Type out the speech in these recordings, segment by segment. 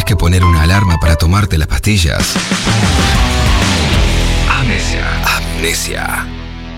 que poner una alarma para tomarte las pastillas. Amnesia.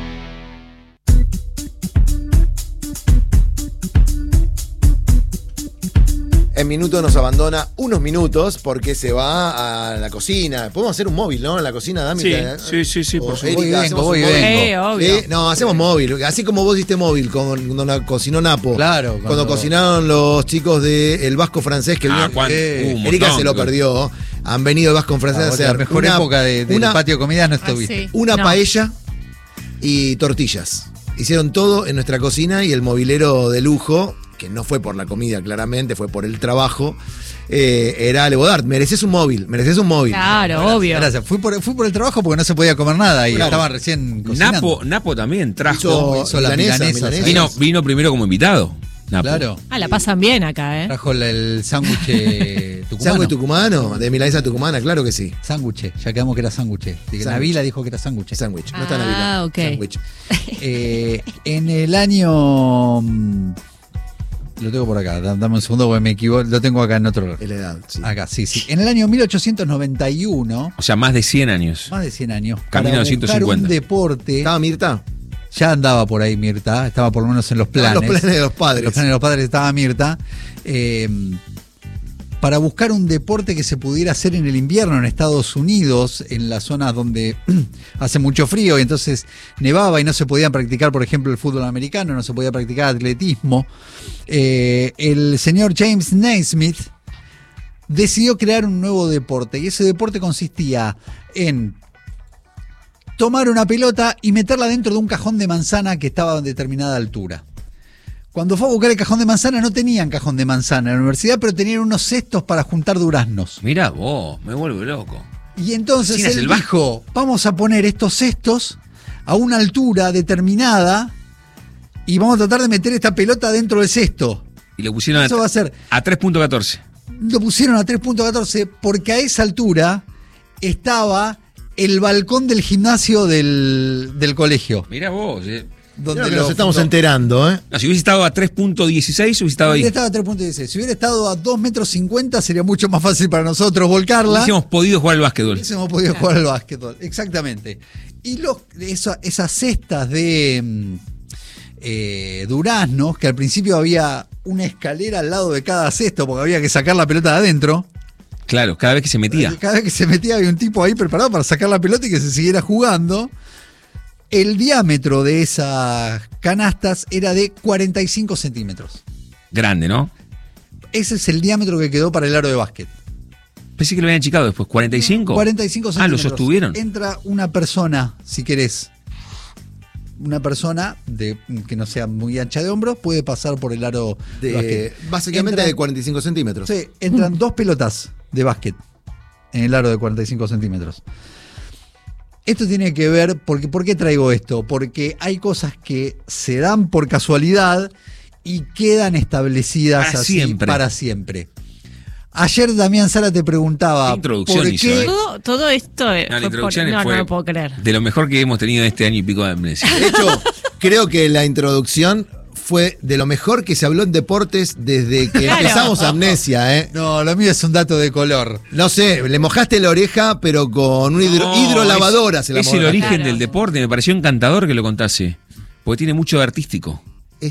En minuto nos abandona unos minutos porque se va a la cocina. Podemos hacer un móvil, ¿no? En la cocina, Dami. Sí, por supuesto. Voy vengo. Obvio. No, hacemos móvil. Así como vos diste móvil cuando cocinó Napo. Claro. Cuando cocinaron los chicos del Vasco Francés que Erika se lo perdió. Han venido el Vasco Francés a hacer la mejor época del patio de comidas no estuviste. Sí. Paella y tortillas. Hicieron todo en nuestra cocina y el mobilero de lujo, que no fue por la comida claramente, fue por el trabajo, era Ale Bodart. Mereces un móvil. Claro, obvio. Gracias. Fui por el trabajo porque no se podía comer nada y estaban recién cocinando. Napo también trajo. Hizo la milanesa. Vino primero como invitado. Napo. Claro. La pasan bien acá, Trajo el sándwich tucumano. ¿Sándwich tucumano? De milanesa tucumana, claro que sí. Sándwich, ya quedamos que era sándwich. Navila dijo que era sándwich. Sándwich, no está Navila. Ok. Sándwich. En el año... Lo tengo por acá, dame un segundo porque me equivoco. Lo tengo acá en otro. Es la edad, sí. Acá, sí. En el año 1891. O sea, más de 100 años. Más de 100 años. Camino a los 150. Un deporte. ¿Estaba Mirta? Ya andaba por ahí Mirta. Estaba por lo menos en los planes. Los planes de los padres. Los planes de los padres estaba Mirta. Para buscar un deporte que se pudiera hacer en el invierno en Estados Unidos, en las zonas donde hace mucho frío y entonces nevaba y no se podían practicar, por ejemplo, el fútbol americano, no se podía practicar atletismo. El señor James Naismith decidió crear un nuevo deporte y ese deporte consistía en tomar una pelota y meterla dentro de un cajón de manzana que estaba a determinada altura. Cuando fue a buscar el cajón de manzana, no tenían cajón de manzana en la universidad, pero tenían unos cestos para juntar duraznos. Mirá vos, me vuelvo loco. Y entonces él dijo, vamos a poner estos cestos a una altura determinada y vamos a tratar de meter esta pelota dentro del cesto. Y lo pusieron Eso va a ser, a 3.14. Lo pusieron a 3.14 porque a esa altura estaba el balcón del gimnasio del colegio. Mirá vos, donde nos estamos enterando, No, si hubiese estado a 3.16, hubiese estado ahí. Hubiera estado a 3.16. Si hubiera estado a 2,50 metros sería mucho más fácil para nosotros volcarla. Hubiésemos podido jugar al básquetbol. Hubiésemos podido jugar al básquetbol, exactamente. Y esas cestas de duraznos, que al principio había una escalera al lado de cada cesto porque había que sacar la pelota de adentro. Claro, cada vez que se metía. Cada vez que se metía había un tipo ahí preparado para sacar la pelota y que se siguiera jugando. El diámetro de esas canastas era de 45 centímetros. Grande, ¿no? Ese es el diámetro que quedó para el aro de básquet. Pensé que lo habían achicado después. ¿45? 45 centímetros. Lo sostuvieron. Entra una persona, si querés. Una persona que no sea muy ancha de hombros puede pasar por el aro de básquet. Básicamente de 45 centímetros. Sí, entran dos pelotas de básquet en el aro de 45 centímetros. Esto tiene que ver, ¿por qué traigo esto? Porque hay cosas que se dan por casualidad y quedan establecidas para siempre. Ayer Damián Sara te preguntaba ¿por qué? Todo esto la introducción no fue lo puedo creer. De lo mejor que hemos tenido este año y pico de Amnesia. De hecho, creo que la introducción fue de lo mejor que se habló en deportes desde que empezamos Amnesia, No, lo mío es un dato de color. No sé, le mojaste la oreja, pero con una hidrolavadora se la mojaste. Es el origen del deporte, me pareció encantador que lo contase. Porque tiene mucho de artístico.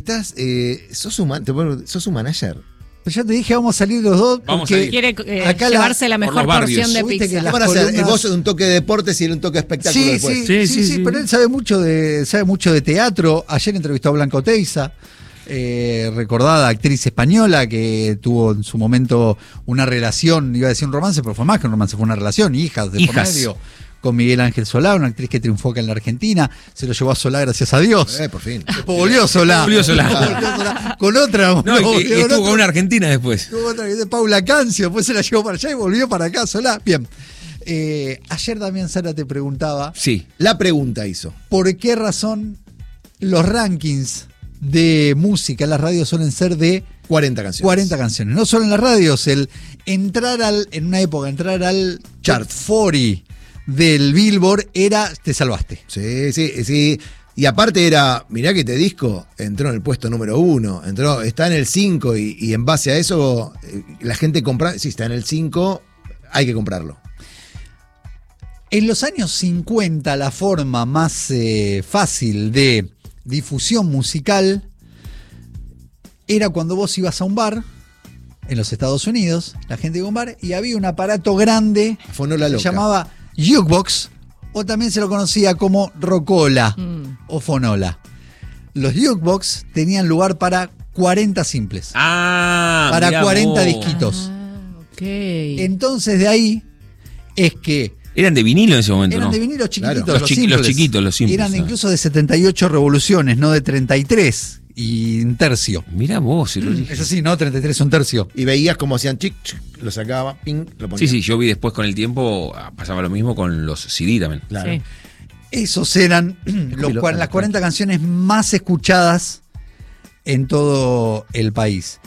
Sos un manager. Pero ya te dije, vamos a salir los dos. Porque quiere llevarse la mejor porción de pizza. ¿Cómo van a hacer? Vos de un toque de deportes y él un toque de espectáculo después. Sí, pero él sabe mucho de teatro. Ayer entrevistó a Blanca Oteiza, recordada actriz española que tuvo en su momento una relación, iba a decir un romance, pero fue más que un romance, fue una relación, hijas de por medio, con Miguel Ángel Solá, una actriz que triunfó acá en la Argentina. Se lo llevó a Solá, gracias a Dios. Por fin. Después volvió Solá. Con otra. Estuvo con una argentina después. Estuvo otra, de Paula Cancio, después se la llevó para allá y volvió para acá Solá. Bien. Ayer Damián Sara te preguntaba. Sí, la pregunta hizo. ¿Por qué razón los rankings de música en las radios suelen ser de 40 canciones? 40 canciones. No solo en las radios, en una época, entrar al chart 40 del Billboard te salvaste. Sí. Y aparte era, mirá que este disco entró en el puesto número 1, está en el 5 y en base a eso la gente compra, sí, está en el 5, hay que comprarlo. En los años 50 la forma más fácil de difusión musical era cuando vos ibas a un bar en los Estados Unidos, la gente iba a un bar y había un aparato grande Fonola loca. Se llamaba jukebox, o también se lo conocía como rocola o fonola. Los jukebox tenían lugar para 40 simples. Para 40 disquitos. Okay. Entonces de ahí es que... Eran de vinilo en ese momento, Eran ¿no? de vinilo chiquititos, Claro. Los chiquitos, los simples. Eran incluso de 78 revoluciones, no de 33 y un tercio. Mirá vos, el origen. Es así, ¿no? 33 un tercio. Y veías cómo hacían chic, lo sacaba, ping, lo ponía. Sí, yo vi después con el tiempo, pasaba lo mismo con los CD también. Claro. Sí. Esos eran las 40 canciones más escuchadas en todo el país.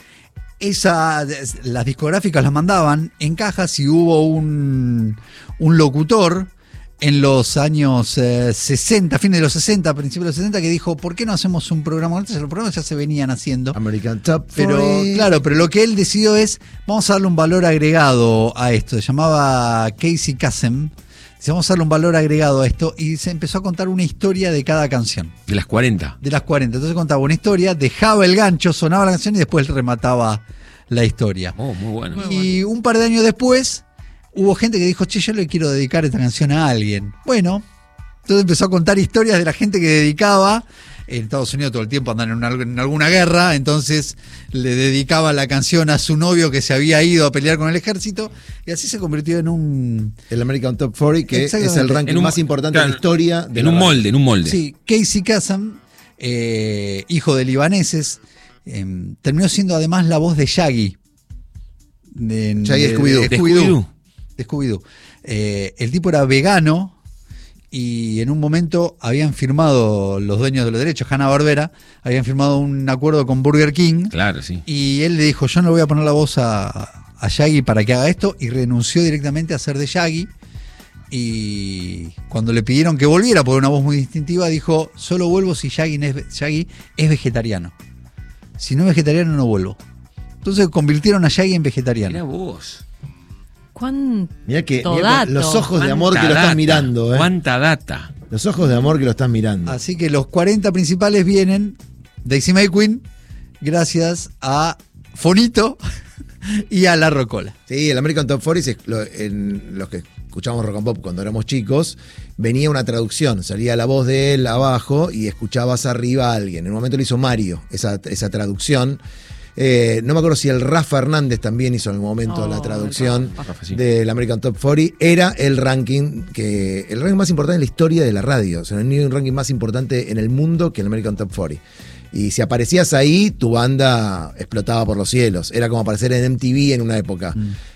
Las discográficas las mandaban en cajas y hubo un locutor en los años 60, fines de los 60, principios de los 60, que dijo, ¿por qué no hacemos un programa? Antes los programas ya se venían haciendo. American Top 40. Pero claro, pero lo que él decidió es, vamos a darle un valor agregado a esto. Se llamaba Casey Kasem. Dice, vamos a darle un valor agregado a esto. Y se empezó a contar una historia de cada canción. De las 40. De las 40. Entonces contaba una historia, dejaba el gancho, sonaba la canción y después remataba la historia. Oh, muy bueno. Y un par de años después hubo gente que dijo, che, yo le quiero dedicar esta canción a alguien. Bueno, entonces empezó a contar historias de la gente que dedicaba. En Estados Unidos todo el tiempo andan en alguna guerra, entonces le dedicaba la canción a su novio que se había ido a pelear con el ejército, y así se convirtió en un... El American Top 40, que es el ranking más importante de la historia. En un molde. Sí, Casey Kasem, hijo de libaneses, terminó siendo además la voz de Shaggy. Shaggy Scooby-Doo. De Scooby-Doo. El tipo era vegano y en un momento habían firmado los dueños de los derechos, Hanna-Barbera, habían firmado un acuerdo con Burger King. Claro, sí. Y él le dijo, yo no le voy a poner la voz a Shaggy para que haga esto, y renunció directamente a ser de Shaggy. Y cuando le pidieron que volviera por una voz muy distintiva, dijo, solo vuelvo si Shaggy es vegetariano. Si no es vegetariano, no vuelvo. Entonces convirtieron a Shaggy en vegetariano. Mirá vos. Mirá los ojos de amor que lo están mirando. Cuánta data. Los ojos de amor que lo están mirando. Así que los 40 principales vienen Daisy May Queen, gracias a Fonito y a la rocola. Sí, el American Top 40, en los que escuchábamos rock and pop cuando éramos chicos, venía una traducción, salía la voz de él abajo y escuchabas arriba a alguien. En un momento lo hizo Mario, esa traducción. No me acuerdo si el Rafa Hernández también hizo en el momento la traducción del American Top 40. Era el ranking más importante en la historia de la radio. O sea, no hay un ranking más importante en el mundo que el American Top 40. Y si aparecías ahí, tu banda explotaba por los cielos. Era como aparecer en MTV en una época.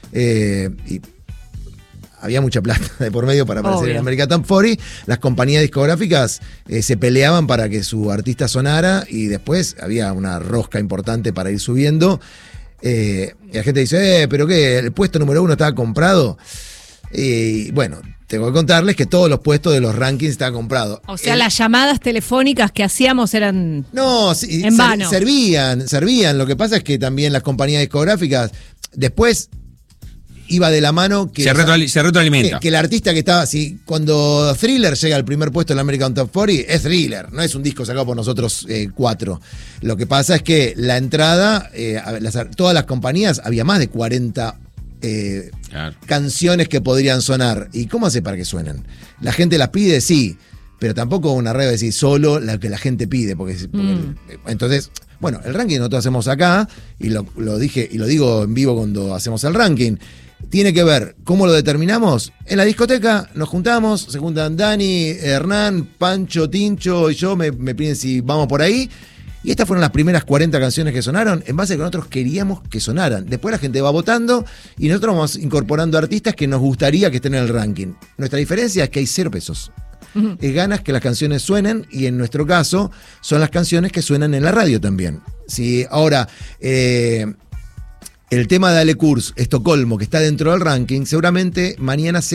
Y había mucha plata de por medio para aparecer en American Top 40. Las compañías discográficas se peleaban para que su artista sonara y después había una rosca importante para ir subiendo. Y la gente dice, ¿pero qué? ¿El puesto número 1 estaba comprado? Y bueno, tengo que contarles que todos los puestos de los rankings estaban comprados. O sea, las llamadas telefónicas que hacíamos eran en vano. Servían. Lo que pasa es que también las compañías discográficas después iba de la mano que se retroalimenta. Que el artista que estaba, cuando Thriller llega al primer puesto en el American Top 40, es Thriller, no es un disco sacado por nosotros 4. Lo que pasa es que la entrada, todas las compañías, había más de 40 canciones que podrían sonar. ¿Y cómo hace para que suenen? ¿La gente las pide? Sí, pero tampoco una red decir solo la que la gente pide, porque entonces... Bueno, el ranking nosotros hacemos acá, y lo dije y lo digo en vivo cuando hacemos el ranking. Tiene que ver, ¿cómo lo determinamos? En la discoteca nos juntamos, se juntan Dani, Hernán, Pancho, Tincho y yo, me piden si vamos por ahí. Y estas fueron las primeras 40 canciones que sonaron, en base a que nosotros queríamos que sonaran. Después la gente va votando y nosotros vamos incorporando artistas que nos gustaría que estén en el ranking. Nuestra diferencia es que hay 0 pesos. Es ganas que las canciones suenen, y en nuestro caso son las canciones que suenan en la radio también. ¿Sí? Ahora, el tema de Ale Kurz, Estocolmo, que está dentro del ranking, seguramente mañana sea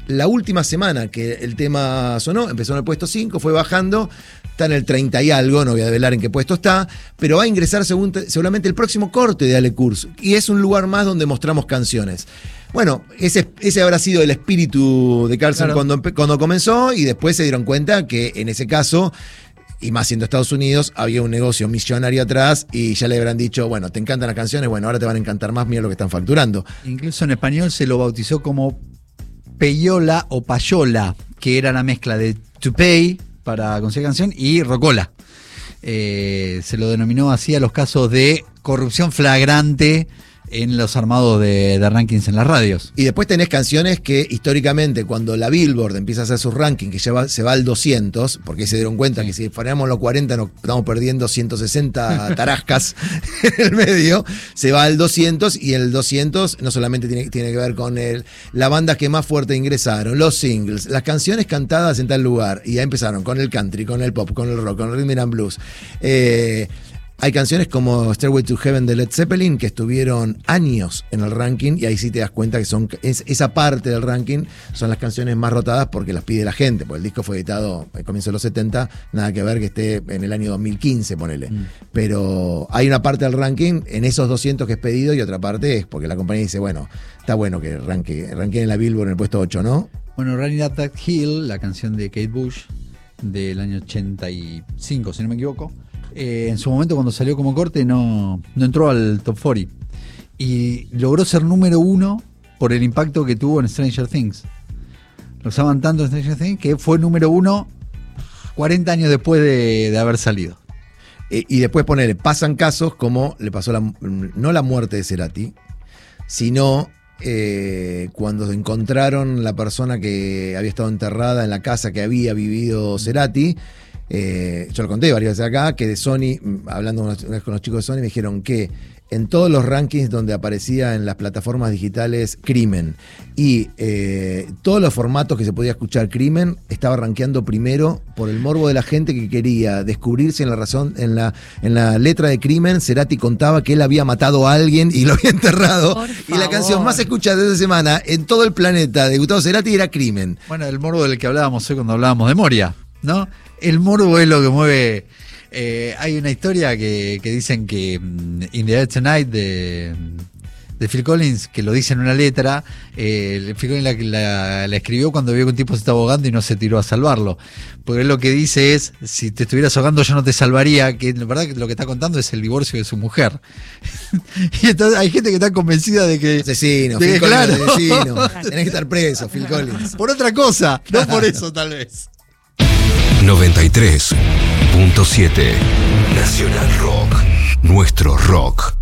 la última semana que el tema sonó, empezó en el puesto 5, fue bajando, está en el 30 y algo, no voy a develar en qué puesto está, pero va a ingresar seguramente el próximo corte de Ale Kurz, y es un lugar más donde mostramos canciones. Bueno, ese habrá sido el espíritu de Carlson, claro, cuando comenzó, y después se dieron cuenta que en ese caso, y más siendo Estados Unidos, había un negocio millonario atrás y ya le habrán dicho, bueno, te encantan las canciones, bueno, ahora te van a encantar más, mira lo que están facturando. Incluso en español se lo bautizó como Peyola o Payola, que era la mezcla de To Pay para conseguir canción y Rocola. Se lo denominó así a los casos de corrupción flagrante en los armados de rankings en las radios. Y después tenés canciones que históricamente, cuando la Billboard empieza a hacer sus rankings, que se va al 200, porque se dieron cuenta que si frenamos los 40 nos estamos perdiendo 160 tarascas en el medio, se va al 200, y el 200 no solamente tiene que ver con la banda que más fuerte ingresaron, los singles, las canciones cantadas en tal lugar, y ya empezaron con el country, con el pop, con el rock, con el rhythm and blues. Hay canciones como Stairway to Heaven de Led Zeppelin que estuvieron años en el ranking, y ahí sí te das cuenta que esa parte del ranking son las canciones más rotadas porque las pide la gente, porque el disco fue editado al comienzo de los 70, nada que ver que esté en el año 2015, ponele. Pero hay una parte del ranking en esos 200 que es pedido, y otra parte es porque la compañía dice, bueno, está bueno que ranqueen en la Billboard en el puesto 8, ¿no? Bueno, Running Up That Hill, la canción de Kate Bush del año 85, si no me equivoco, en su momento cuando salió como corte no entró al top 40 y logró ser número 1 por el impacto que tuvo en Stranger Things. Lo usaban tanto en Stranger Things que fue número 1 40 años después de haber salido. Y después pasan casos como le pasó no la muerte de Cerati, sino cuando encontraron la persona que había estado enterrada en la casa que había vivido Cerati. Yo lo conté varias veces acá, que de Sony, hablando una vez con los chicos de Sony, me dijeron que en todos los rankings donde aparecía en las plataformas digitales Crimen y todos los formatos que se podía escuchar Crimen, estaba rankeando primero por el morbo de la gente que quería descubrirse en la letra de Crimen. Cerati contaba que él había matado a alguien y lo había enterrado, y la canción más escuchada de esa semana en todo el planeta de Gustavo Cerati era Crimen. Bueno, el morbo del que hablábamos hoy cuando hablábamos de Moria, ¿no? El morbo es lo que mueve. Hay una historia que dicen que In the Air Tonight de Phil Collins, que lo dice en una letra, Phil Collins la escribió cuando vio que un tipo se estaba ahogando y no se tiró a salvarlo. Porque él lo que dice es, si te estuvieras ahogando yo no te salvaría, que la verdad que lo que está contando es el divorcio de su mujer. Y entonces hay gente que está convencida de que... Asesino, Phil Collins, claro, asesino. Tenés que estar preso, Phil Collins. Por otra cosa, no por eso tal vez. 93.7 Nacional Rock. Nuestro rock.